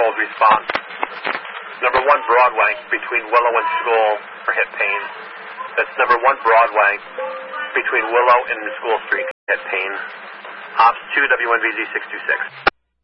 hold response. Number 1 Broadway between Willow and School for hip pain. That's number 1 Broadway between Willow and School Street, hip pain. Ops 2 WNVZ 626.